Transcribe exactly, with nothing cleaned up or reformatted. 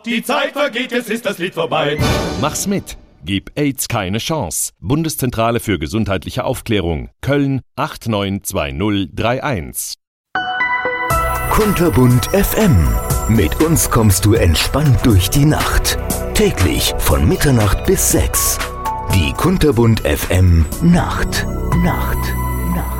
Die Zeit vergeht, jetzt ist das Lied vorbei. Mach's mit. Gib AIDS keine Chance. Bundeszentrale für gesundheitliche Aufklärung. Köln acht neun zwei null drei eins. Kunterbunt F M. Mit uns kommst du entspannt durch die Nacht. Täglich von Mitternacht bis sechs. Die Kunterbunt F M Nacht. Nacht.